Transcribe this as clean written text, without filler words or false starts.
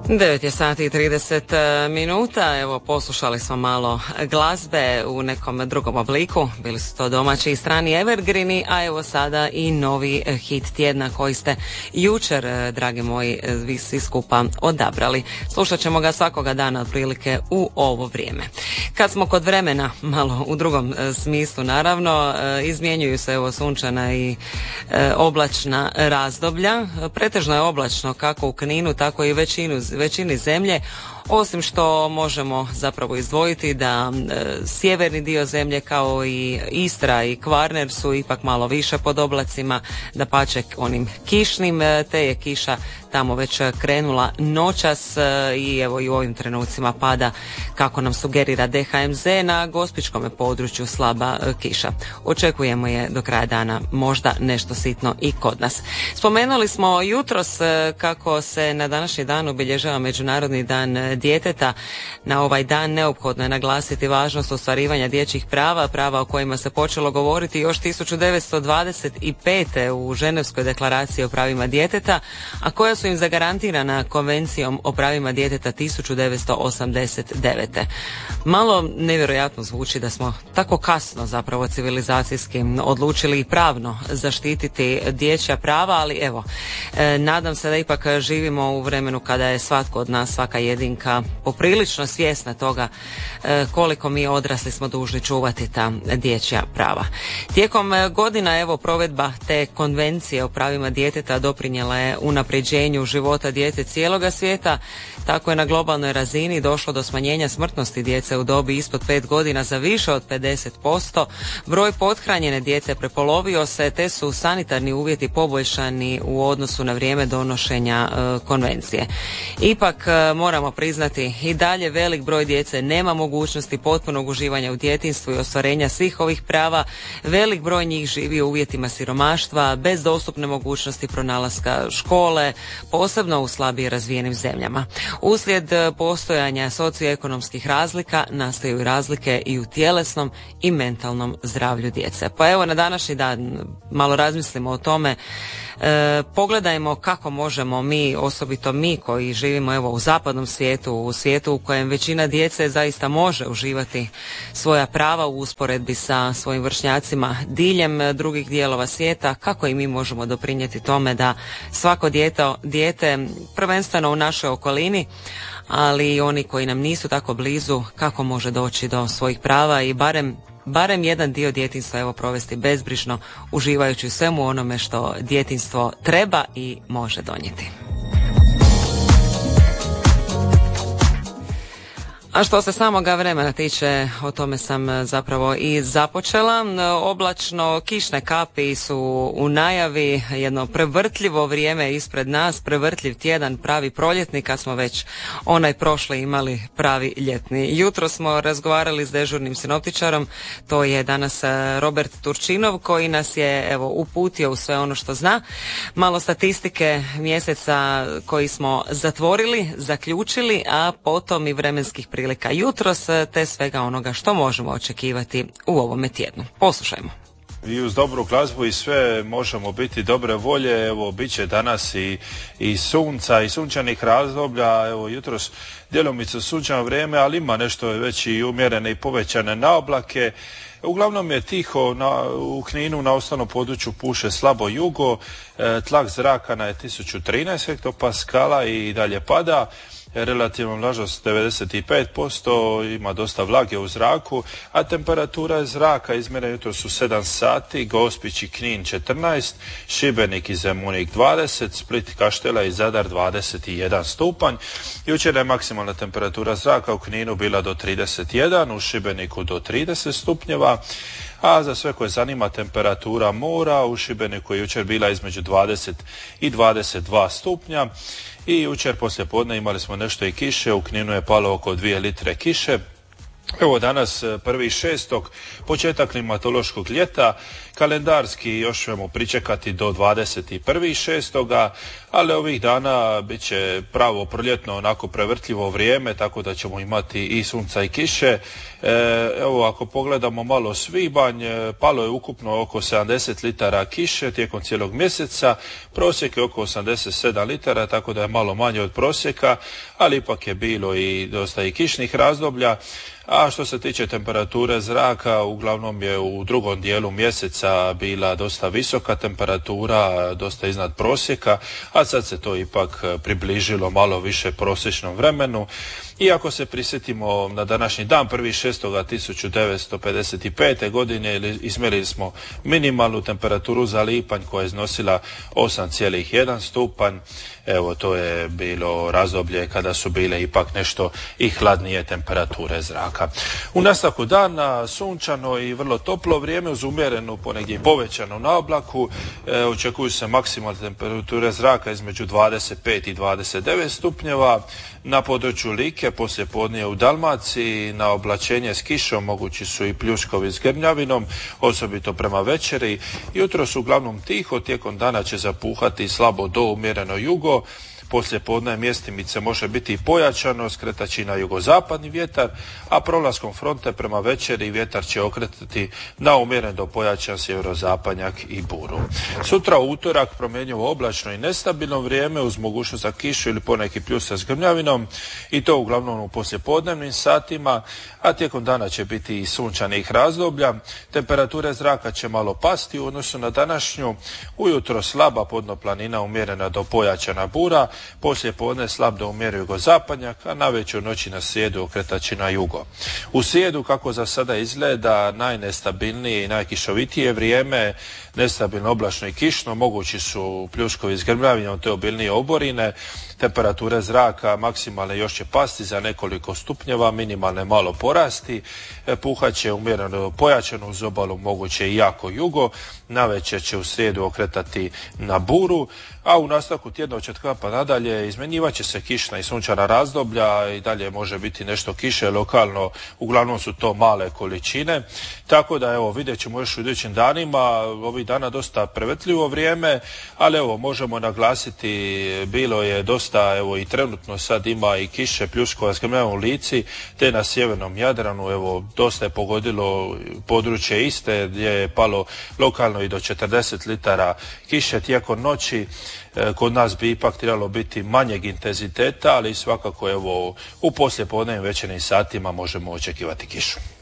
9 je sati i 30 minuta, evo poslušali smo malo glazbe u nekom drugom obliku, bili su to domaći i strani evergreeni, a evo sada i novi hit tjedna koji ste jučer, dragi moji, vi svi skupa odabrali. Slušat ćemo ga svakoga dana otprilike u ovo vrijeme. Kad smo kod vremena, malo u drugom smislu naravno, izmjenjuju se evo sunčana i oblačna razdoblja. Pretežno je oblačno kako u Kninu, tako i većini zemlje, osim što možemo zapravo izdvojiti da sjeverni dio zemlje kao i Istra i Kvarner su ipak malo više pod oblacima, dapače onim kišnim, te je kiša tamo već krenula noćas i evo i u ovim trenucima pada, kako nam sugerira DHMZ, na gospićkom području slaba kiša. Očekujemo je do kraja dana, možda nešto sitno i kod nas. Spomenuli smo jutros kako se na današnji dan obilježava Međunarodni dan djeteta. Na ovaj dan neophodno je naglasiti važnost ostvarivanja dječjih prava o kojima se počelo govoriti još 1925. u Ženevskoj deklaraciji o pravima djeteta, a koja su im zagarantirana Konvencijom o pravima djeteta 1989. Malo nevjerojatno zvuči da smo tako kasno zapravo civilizacijski odlučili i pravno zaštititi dječja prava, ali evo, nadam se da ipak živimo u vremenu kada je svatko od nas, svaka jedinka, poprilično svjesna toga koliko mi odrasli smo dužni čuvati ta dječja prava. Tijekom godina evo provedba te konvencije o pravima djeteta doprinijela je unapređenju života djece cijeloga svijeta. Tako je na globalnoj razini došlo do smanjenja smrtnosti djece u dobi ispod 5 godina za više od 50%. Broj pothranjene djece prepolovio se, te su sanitarni uvjeti poboljšani u odnosu na vrijeme donošenja konvencije. Ipak moramo priznati, i dalje velik broj djece nema mogućnosti potpunog uživanja u djetinjstvu i ostvarenja svih ovih prava. Velik broj njih živi u uvjetima siromaštva, bez dostupne mogućnosti pronalaska škole, posebno u slabije razvijenim zemljama. Uslijed postojanja socioekonomskih razlika nastaju i razlike i u tjelesnom i mentalnom zdravlju djece. Pa evo, na današnji dan malo razmislimo o tome. Pogledajmo kako možemo mi, osobito mi koji živimo evo u zapadnom svijetu, u svijetu u kojem većina djece zaista može uživati svoja prava u usporedbi sa svojim vršnjacima diljem drugih dijelova svijeta, kako i mi možemo doprinijeti tome da svako dijete prvenstveno u našoj okolini, ali i oni koji nam nisu tako blizu, kako može doći do svojih prava i barem jedan dio djetinjstva evo provesti bezbrižno, uživajući u svemu onome što djetinjstvo treba i može donijeti. A što se samoga vremena tiče, o tome sam zapravo i započela. Oblačno, kišne kapi su u najavi, jedno prevrtljivo vrijeme ispred nas, prevrtljiv tjedan, pravi proljetni, kad smo već onaj prošli imali pravi ljetni. Jutro smo razgovarali s dežurnim sinoptičarom, to je danas Robert Turčinov, koji nas je evo uputio u sve ono što zna. Malo statistike mjeseca koji smo zatvorili, zaključili, a potom i vremenskih prilika jutros, te svega onoga što možemo očekivati u ovome tjednu. Poslušajmo. I uz dobru glazbu i sve možemo biti dobre volje. Evo, bit će danas i sunca i sunčanih razdoblja. Evo, jutros djelomice sunčano vrijeme, ali ima nešto već i umjerene i povećane naoblake. Uglavnom je tiho, u Kninu na osnovnom području puše slabo jugo, tlak zraka na 1013 hektopaskala i dalje pada. Relativna vlažnost 95%, ima dosta vlage u zraku, a temperatura zraka izmjera jutros su 7 sati, Gospić i Knin 14, Šibenik i Zemunik 20, Split, Kaštela i Zadar 21 stupanj. Jučer je maksimalna temperatura zraka u Kninu bila do 31, u Šibeniku do 30 stupnjeva, a za sve koje zanima temperatura mora, u Šibeniku je jučer bila između 20 i 22 stupnja. I jučer poslije podne imali smo nešto i kiše, u Kninu je palo oko 2 litre kiše, Evo danas 1.6. početak klimatološkog ljeta, kalendarski još ćemo pričekati do 21.6. ali ovih dana bit će pravo proljetno onako prevrtljivo vrijeme, tako da ćemo imati i sunca i kiše. Evo ako pogledamo malo svibanj, palo je ukupno oko 70 litara kiše tijekom cijelog mjeseca, prosjek je oko 87 litara, tako da je malo manje od prosjeka, ali ipak je bilo i dosta i kišnih razdoblja. A što se tiče temperature zraka, uglavnom je u drugom dijelu mjeseca bila dosta visoka temperatura, dosta iznad prosjeka, a sad se to ipak približilo malo više prosječnom vremenu. Iako se prisjetimo na današnji dan, 1.6.1955. godine, izmjerili smo minimalnu temperaturu za lipanj koja je iznosila 8,1 stupanj. Evo, to je bilo razdoblje kada su bile ipak nešto i hladnije temperature zraka. U nastavku dana sunčano i vrlo toplo vrijeme uz umjerenu ponegdje i povećanu naoblaku. Očekuju se maksimalne temperature zraka između 25 i 29 stupnjeva. Na području Like poslije podnije u Dalmaciji na oblačenje s kišom mogući su i pljuskovi s grmljavinom, osobito prema večeri. Jutros uglavnom tiho, tijekom dana će zapuhati slabo do umjereno jugo. Poslije podne mjestimice može biti i pojačano, skretaći na jugozapadni vjetar, a prolaskom fronte prema večeri vjetar će okretati na umjeren do pojačan sjeverozapadnjak i buru. Sutra u utorak promjenjivo oblačno i nestabilno vrijeme uz mogućnost za kišu ili poneki pljusak s grmljavinom, i to uglavnom u poslijepodnevnim satima, a tijekom dana će biti i sunčanih razdoblja. Temperature zraka će malo pasti u odnosu na današnju. Ujutro slaba podnoplanina umjerena do pojačana bura, poslije podne slab do umjeren jugozapadnjak, a navečer noći na srijedu okretači na jugo. U srijedu, kako za sada izgleda, najnestabilnije i najkišovitije vrijeme, nestabilno, oblačno i kišno, mogući su pljuskovi s grmljavinom te obilnije oborine. Temperature zraka maksimalne još će pasti za nekoliko stupnjeva, minimalne malo porasti. Puhat će umjereno pojačano uz obalu, moguće i jako jugo. Navečer će u srijedu okretati na buru, a u nastavku tjedna od četvrtka pa nadalje izmjenjivat će se kišna i sunčana razdoblja i dalje može biti nešto kiše lokalno, uglavnom su to male količine. Tako da evo, vidjet ćemo još u idućim danima, ovih dana dosta prevetljivo vrijeme, ali evo možemo naglasiti, bilo je dosta, evo i trenutno sad ima i kiše, pljuskova s grmljavinom u Lici, te na sjevernom Jadranu, evo dosta je pogodilo područje Istre gdje je palo lokalno i do 40 litara kiše tijekom noći. Kod nas bi ipak trebalo biti manjeg intenziteta, ali svakako evo u poslijepodnevnim večernjim satima možemo očekivati kišu.